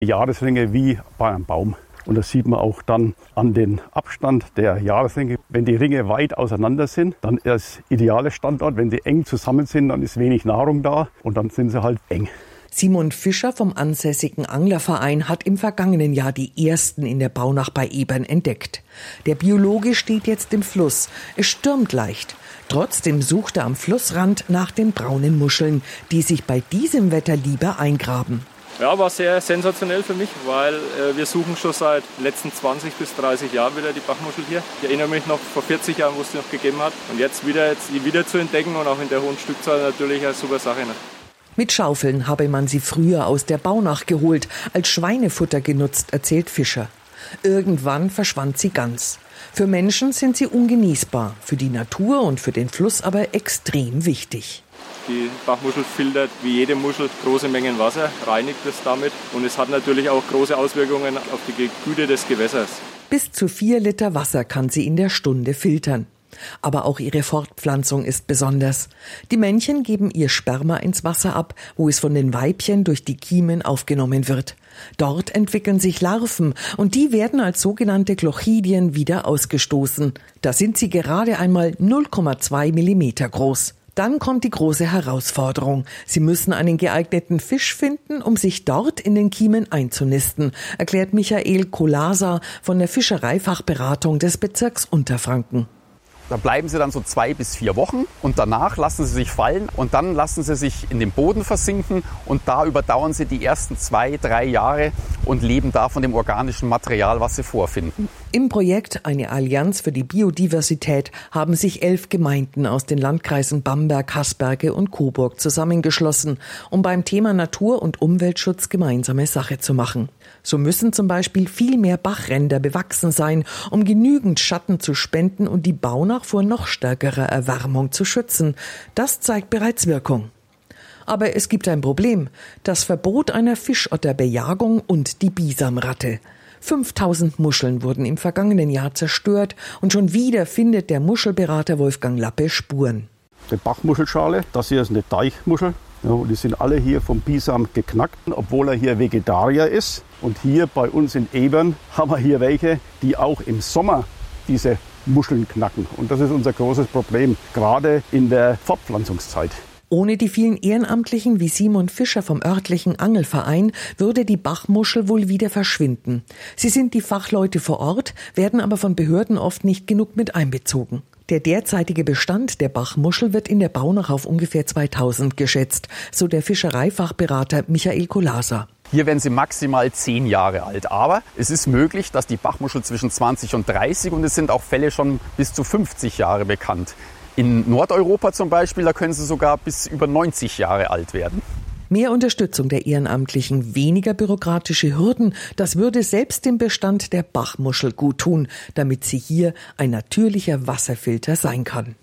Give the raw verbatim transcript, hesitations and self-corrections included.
Jahresringe wie bei einem Baum. Und das sieht man auch dann an den Abstand der Jahresringe. Wenn die Ringe weit auseinander sind, dann ist das ideale Standort. Wenn die eng zusammen sind, dann ist wenig Nahrung da und dann sind sie halt eng. Simon Fischer vom ansässigen Anglerverein hat im vergangenen Jahr die ersten in der Baunach bei Ebern entdeckt. Der Biologe steht jetzt im Fluss. Es stürmt leicht. Trotzdem sucht er am Flussrand nach den braunen Muscheln, die sich bei diesem Wetter lieber eingraben. Ja, war sehr sensationell für mich, weil äh, wir suchen schon seit den letzten zwanzig bis dreißig Jahren wieder die Bachmuschel hier. Ich erinnere mich noch vor vierzig Jahren, wo es die noch gegeben hat. Und jetzt wieder, jetzt die wieder zu entdecken und auch in der hohen Stückzahl natürlich eine super Sache. Ne? Mit Schaufeln habe man sie früher aus der Baunach geholt, als Schweinefutter genutzt, erzählt Fischer. Irgendwann verschwand sie ganz. Für Menschen sind sie ungenießbar, für die Natur und für den Fluss aber extrem wichtig. Die Bachmuschel filtert wie jede Muschel große Mengen Wasser, reinigt es damit und es hat natürlich auch große Auswirkungen auf die Güte des Gewässers. Bis zu vier Liter Wasser kann sie in der Stunde filtern. Aber auch ihre Fortpflanzung ist besonders. Die Männchen geben ihr Sperma ins Wasser ab, wo es von den Weibchen durch die Kiemen aufgenommen wird. Dort entwickeln sich Larven und die werden als sogenannte Glochidien wieder ausgestoßen. Da sind sie gerade einmal null Komma zwei Millimeter groß. Dann kommt die große Herausforderung. Sie müssen einen geeigneten Fisch finden, um sich dort in den Kiemen einzunisten, erklärt Michael Kolasa von der Fischereifachberatung des Bezirks Unterfranken. Da bleiben sie dann so zwei bis vier Wochen und danach lassen sie sich fallen und dann lassen sie sich in den Boden versinken und da überdauern sie die ersten zwei, drei Jahre und leben da von dem organischen Material, was sie vorfinden. Im Projekt Eine Allianz für die Biodiversität haben sich elf Gemeinden aus den Landkreisen Bamberg, Haßberge und Coburg zusammengeschlossen, um beim Thema Natur- und Umweltschutz gemeinsame Sache zu machen. So müssen zum Beispiel viel mehr Bachränder bewachsen sein, um genügend Schatten zu spenden und die Baunach vor noch stärkerer Erwärmung zu schützen. Das zeigt bereits Wirkung. Aber es gibt ein Problem: das Verbot einer Fischotterbejagung und die Bisamratte. fünftausend Muscheln wurden im vergangenen Jahr zerstört und schon wieder findet der Muschelberater Wolfgang Lappe Spuren. Die Bachmuschelschale, das hier ist eine Teichmuschel. Ja, die sind alle hier vom Bisam geknackt, obwohl er hier Vegetarier ist. Und hier bei uns in Ebern haben wir hier welche, die auch im Sommer diese Muscheln knacken. Und das ist unser großes Problem, gerade in der Fortpflanzungszeit. Ohne die vielen Ehrenamtlichen wie Simon Fischer vom örtlichen Angelverein würde die Bachmuschel wohl wieder verschwinden. Sie sind die Fachleute vor Ort, werden aber von Behörden oft nicht genug mit einbezogen. Der derzeitige Bestand der Bachmuschel wird in der Baunach auf ungefähr zweitausend geschätzt, so der Fischereifachberater Michael Kolasa. Hier werden sie maximal zehn Jahre alt, aber es ist möglich, dass die Bachmuschel zwischen zwanzig und dreißig und es sind auch Fälle schon bis zu fünfzig Jahre bekannt. In Nordeuropa zum Beispiel, da können sie sogar bis über neunzig Jahre alt werden. Mehr Unterstützung der Ehrenamtlichen, weniger bürokratische Hürden, das würde selbst dem Bestand der Bachmuschel gut tun, damit sie hier ein natürlicher Wasserfilter sein kann.